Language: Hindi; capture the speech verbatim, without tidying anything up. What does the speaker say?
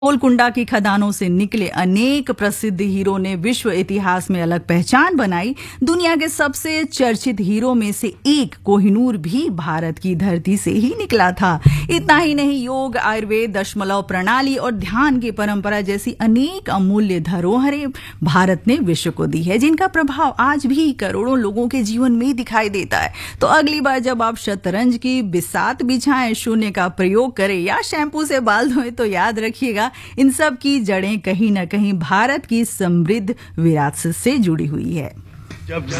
गोलकुंडा की खदानों से निकले अनेक प्रसिद्ध हीरो ने विश्व इतिहास में अलग पहचान बनाई। दुनिया के सबसे चर्चित हीरो में से एक कोहिनूर भी भारत की धरती से ही निकला था। इतना ही नहीं, योग, आयुर्वेद, दशमलव प्रणाली और ध्यान की परंपरा जैसी अनेक अमूल्य धरोहरें भारत ने विश्व को दी है, जिनका प्रभाव आज भी करोड़ों लोगों के जीवन में दिखाई देता है। तो अगली बार जब आप शतरंज की बिसात बिछाएं, शून्य का प्रयोग करें या शैम्पू से बाल धोएं, तो याद रखिएगा, इन सब की जड़ें कहीं न कहीं भारत की समृद्ध विरासत से जुड़ी हुई है। जब